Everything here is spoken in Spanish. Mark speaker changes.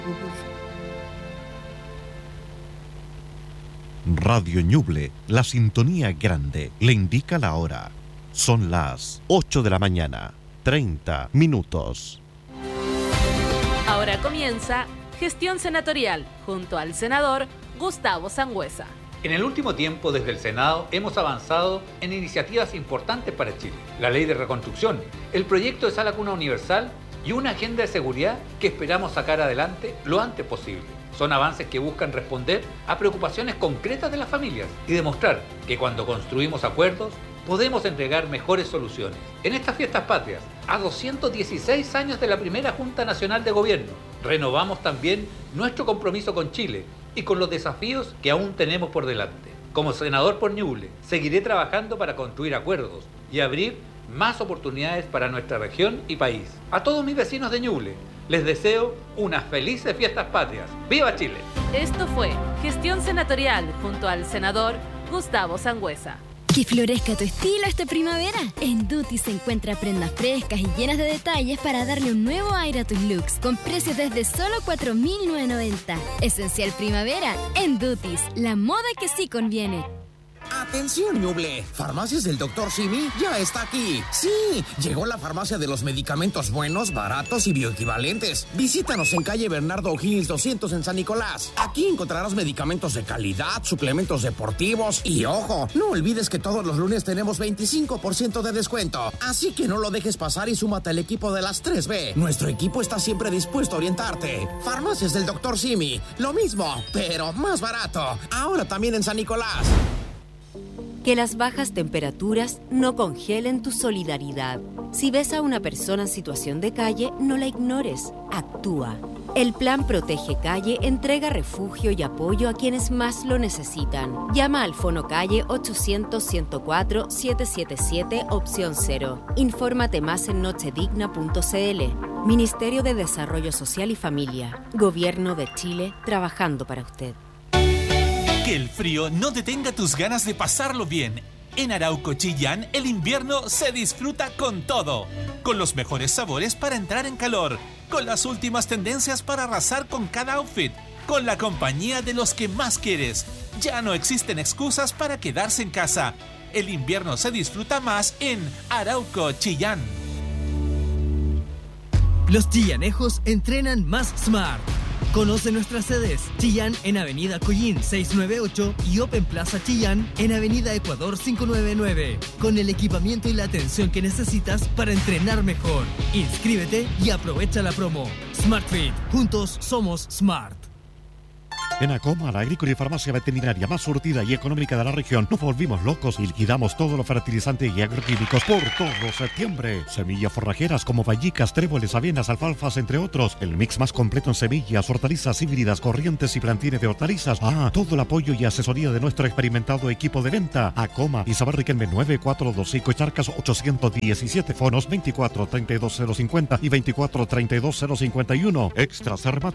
Speaker 1: Radio Ñuble, la sintonía grande, le indica la hora. Son las 8 de la mañana, 30 minutos.
Speaker 2: Ahora comienza Gestión Senatorial, junto al senador Gustavo Sangüesa.
Speaker 3: En el último tiempo, desde el Senado, hemos avanzado en iniciativas importantes para Chile. La ley de reconstrucción, el proyecto de sala cuna universal y una agenda de seguridad que esperamos sacar adelante lo antes posible. Son avances que buscan responder a preocupaciones concretas de las familias y demostrar que cuando construimos acuerdos podemos entregar mejores soluciones. En estas fiestas patrias, a 216 años de la primera Junta Nacional de Gobierno, renovamos también nuestro compromiso con Chile y con los desafíos que aún tenemos por delante. Como senador por Ñuble, seguiré trabajando para construir acuerdos y abrir más oportunidades para nuestra región y país. A todos mis vecinos de Ñuble, les deseo unas felices fiestas patrias. ¡Viva Chile!
Speaker 2: Esto fue Gestión Senatorial junto al senador Gustavo Sangüesa.
Speaker 4: Que florezca tu estilo esta primavera. En Duty se encuentra prendas frescas y llenas de detalles para darle un nuevo aire a tus looks, con precios desde solo 4.990. Esencial primavera en Duty, la moda que sí conviene.
Speaker 5: ¡Atención, Ñuble! Farmacias del Dr. Simi ya está aquí. ¡Sí! Llegó la farmacia de los medicamentos buenos, baratos y bioequivalentes. Visítanos en calle Bernardo O'Higgins 200 en San Nicolás. Aquí encontrarás medicamentos de calidad, suplementos deportivos y, ojo, no olvides que todos los lunes tenemos 25% de descuento. Así que no lo dejes pasar y súmate al equipo de las 3B. Nuestro equipo está siempre dispuesto a orientarte. Farmacias del Dr. Simi. Lo mismo, pero más barato. Ahora también en San Nicolás.
Speaker 6: Que las bajas temperaturas no congelen tu solidaridad. Si ves a una persona en situación de calle, no la ignores. Actúa. El Plan Protege Calle entrega refugio y apoyo a quienes más lo necesitan. Llama al Fono Calle 800-104-777, opción 0. Infórmate más en nochedigna.cl. Ministerio de Desarrollo Social y Familia. Gobierno de Chile, trabajando para usted.
Speaker 7: Que el frío no detenga tus ganas de pasarlo bien. En Arauco Chillán, el invierno se disfruta con todo. Con los mejores sabores para entrar en calor. Con las últimas tendencias para arrasar con cada outfit. Con la compañía de los que más quieres. Ya no existen excusas para quedarse en casa. El invierno se disfruta más en Arauco Chillán.
Speaker 8: Los chillanejos entrenan más smart. Conoce nuestras sedes: Chillán en Avenida Collín 698 y Open Plaza Chillán en Avenida Ecuador 599, con el equipamiento y la atención que necesitas para entrenar mejor. Inscríbete y aprovecha la promo. SmartFit, juntos somos smart.
Speaker 1: En Acoma, la agrícola y farmacia veterinaria más surtida y económica de la región, nos volvimos locos y liquidamos todos los fertilizantes y agroquímicos por todo septiembre. Semillas forrajeras como bayicas, tréboles, avenas, alfalfas, entre otros. El mix más completo en semillas, hortalizas híbridas, corrientes y plantines de hortalizas. Todo el apoyo y asesoría de nuestro experimentado equipo de venta. Acoma, Isabel Riquelme 9425, Charcas 817, fonos 24 32 050 y 24 32 051. Extra Sermat